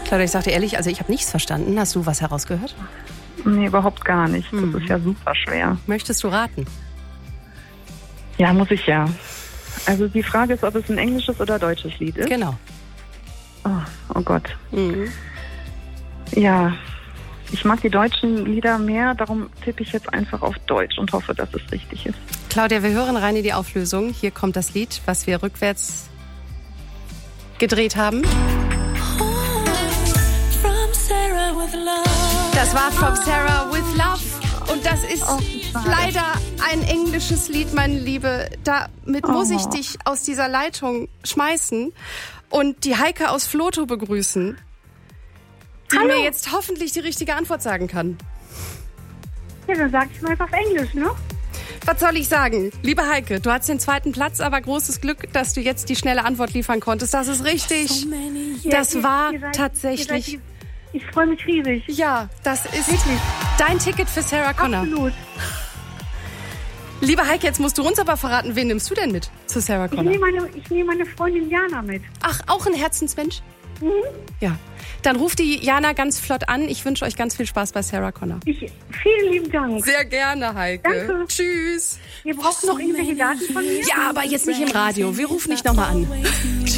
Claudia, ich sag dir ehrlich, also ich habe nichts verstanden. Hast du was herausgehört? Nee, überhaupt gar nicht. Das ist ja super schwer. Möchtest du raten? Ja, muss ich ja. Also die Frage ist, ob es ein englisches oder deutsches Lied ist. Genau. Oh Gott. Ja, ich mag die deutschen Lieder mehr, darum tippe ich jetzt einfach auf Deutsch und hoffe, dass es richtig ist. Claudia, wir hören rein in die Auflösung. Hier kommt das Lied, was wir rückwärts gedreht haben. Das war From Sarah with Love. Und das ist leider ein englisches Lied, meine Liebe. Damit muss ich dich aus dieser Leitung schmeißen und die Heike aus Floto begrüßen, die mir jetzt hoffentlich die richtige Antwort sagen kann. Ja, dann sag ich mal auf Englisch, ne? Was soll ich sagen? Liebe Heike, du hattest den 2. Platz, aber großes Glück, dass du jetzt die schnelle Antwort liefern konntest. Das ist richtig. Das war tatsächlich... Ich freue mich riesig. Ja, das ist dein Ticket für Sarah Connor. Absolut. Liebe Heike, jetzt musst du uns aber verraten, wen nimmst du denn mit zu Sarah Connor? Ich nehme meine Freundin Jana mit. Ach, auch ein Herzensmensch? Ja. Dann ruft die Jana ganz flott an. Ich wünsche euch ganz viel Spaß bei Sarah Connor. Vielen lieben Dank. Sehr gerne, Heike. Danke. Tschüss. Ihr braucht noch irgendwelche Daten von mir? Ja, aber jetzt nicht im Radio. Wir rufen dich nochmal an.